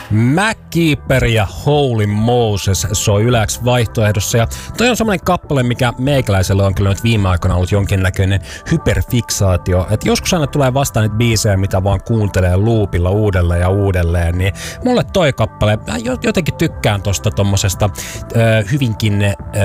MacKeeper ja Holy Moses soi Ylex vaihtoehdossa. Ja toi on semmoinen kappale, mikä meikäläisellä on kyllä nyt viime aikoina ollut jonkinnäköinen hyperfiksaatio. Että joskus aina tulee vastaan niitä biisejä, mitä vaan kuuntelee loopilla uudelleen ja uudelleen. Niin mulle toi kappale, jotenkin tykkään tosta tommosesta hyvinkin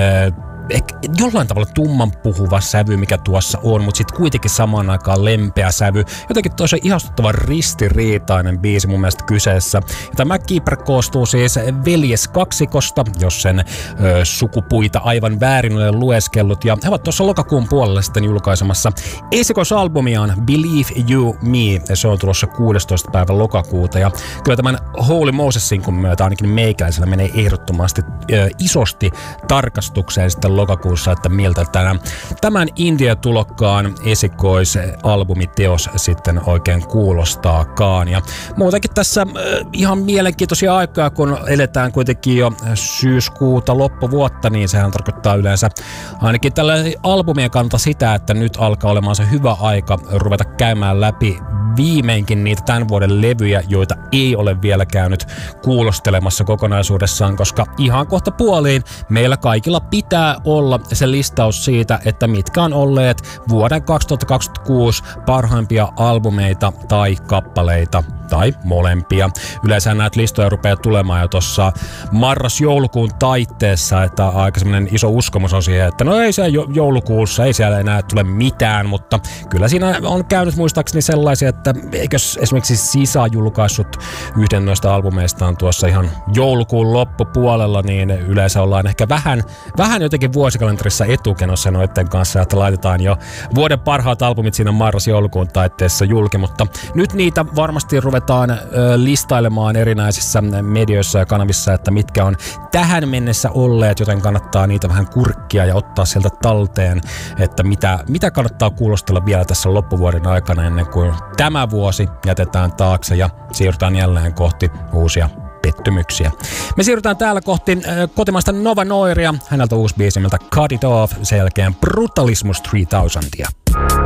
jollain tavalla tumman puhuva sävy, mikä tuossa on, mutta sitten kuitenkin samaan aikaan lempeä sävy. Jotenkin tosi ihastuttavan ristiriitainen biisi mun mielestä kyseessä. Ja tämä MacKeeper koostuu siis veljeskaksikosta, jos sen sukupuita aivan väärin olen lueskellut. Ja he ovat tuossa lokakuun puolella sitten julkaisemassa esikoisalbumiaan Believe You Me. Se on tulossa 16. päivä lokakuuta. Ja kyllä tämän Holy Mosesin kun myötä ainakin meikäläisellä menee ehdottomasti isosti tarkastukseen sitten lokakuussa, että miltä tämän India-tulokkaan esikoisalbumiteos sitten oikein kuulostaakaan. Ja muutenkin tässä ihan mielenkiintoisia aikoja, kun eletään kuitenkin jo syyskuuta loppuvuotta, niin sehän tarkoittaa yleensä ainakin tällä albumien kannalta sitä, että nyt alkaa olemaan se hyvä aika ruveta käymään läpi viimeinkin niitä tämän vuoden levyjä, joita ei ole vielä käynyt kuulostelemassa kokonaisuudessaan, koska ihan kohta puoliin meillä kaikilla pitää olla se listaus siitä, että mitkä on olleet vuoden 2026 parhaimpia albumeita tai kappaleita tai molempia. Yleensä näitä listoja rupeaa tulemaan jo tuossa marras-joulukuun taitteessa, että aika semmoinen iso uskomus on siihen, että no ei se joulukuussa, ei siellä enää tule mitään, mutta kyllä siinä on käynyt muistaakseni sellaisia, että eikös esimerkiksi Sisa julkaissut yhden noista albumeistaan tuossa ihan joulukuun loppupuolella, niin yleensä ollaan ehkä vähän jotenkin vuosikalenterissa etukenossa noiden kanssa, että laitetaan jo vuoden parhaat albumit siinä marras-joulukuun taitteessa julki, mutta nyt niitä varmasti ruvetaan listailemaan erinäisissä medioissa ja kanavissa, että mitkä on tähän mennessä olleet, joten kannattaa niitä vähän kurkkia ja ottaa sieltä talteen, että mitä kannattaa kuulostella vielä tässä loppuvuoden aikana ennen kuin tämä vuosi jätetään taakse ja siirrytään jälleen kohti uusia pettymyksiä. Me siirrytään täällä kohti kotimaista Nova Noiria, häneltä uusi biisi nimeltä Cut It Off, sen jälkeen Brutalismus 3000.